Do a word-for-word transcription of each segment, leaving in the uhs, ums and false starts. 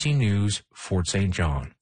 News, Fort Saint John.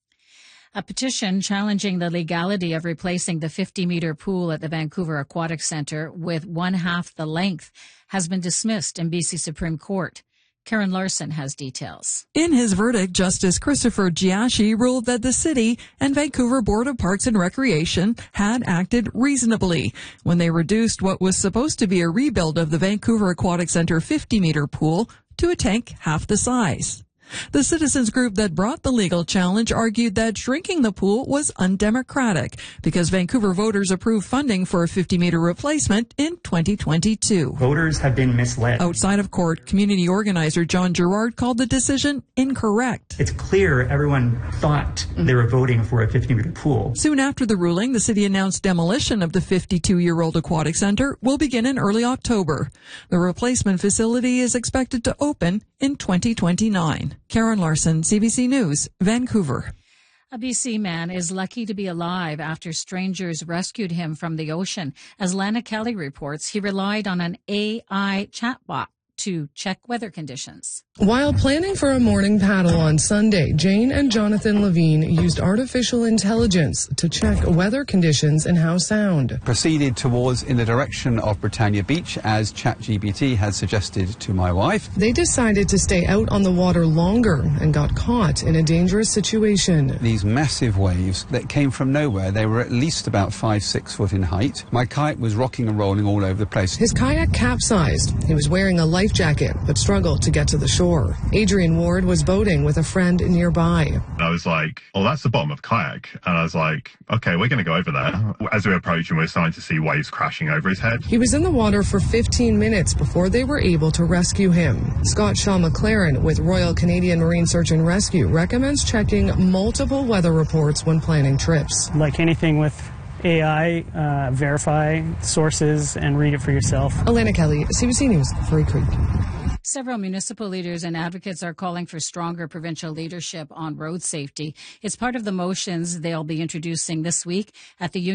A petition challenging the legality of replacing the fifty-meter pool at the Vancouver Aquatic Centre with one-half the length has been dismissed in B C Supreme Court. Karen Larson has details. In his verdict, Justice Christopher Giasci ruled that the city and Vancouver Board of Parks and Recreation had acted reasonably when they reduced what was supposed to be a rebuild of the Vancouver Aquatic Centre fifty-meter pool to a tank half the size. The citizens group that brought the legal challenge argued that shrinking the pool was undemocratic because Vancouver voters approved funding for a fifty-meter replacement in twenty twenty-two. Voters have been misled. Outside of court, community organizer John Gerard called the decision incorrect. It's clear everyone thought they were voting for a fifty-meter pool. Soon after the ruling, the city announced demolition of the fifty-two-year-old aquatic center will begin in early October. The replacement facility is expected to open in twenty twenty-nine. Karen Larson, C B C News, Vancouver. A B C man is lucky to be alive after strangers rescued him from the ocean. As Lana Kelly reports, he relied on an A I chatbot to check weather conditions. While planning for a morning paddle on Sunday, Jane and Jonathan Levine used artificial intelligence to check weather conditions in Howe Sound. Proceeded towards in the direction of Britannia Beach as ChatGPT had suggested to my wife. They decided to stay out on the water longer and got caught in a dangerous situation. These massive waves that came from nowhere, they were at least about five, six foot in height. My kayak was rocking and rolling all over the place. His kayak capsized. He was wearing a life jacket but struggled to get to the shore. Adrian Ward was boating with a friend nearby. I was like, oh, that's the bottom of the kayak. And I was like, okay, we're going to go over there. As we were approaching, we were starting to see waves crashing over his head. He was in the water for fifteen minutes before they were able to rescue him. Scott Shaw McLaren with Royal Canadian Marine Search and Rescue recommends checking multiple weather reports when planning trips. Like anything with A I, uh, verify sources and read it for yourself. Alana Kelly, C B C News, Furry Creek. Several municipal leaders and advocates are calling for stronger provincial leadership on road safety. It's part of the motions they'll be introducing this week at the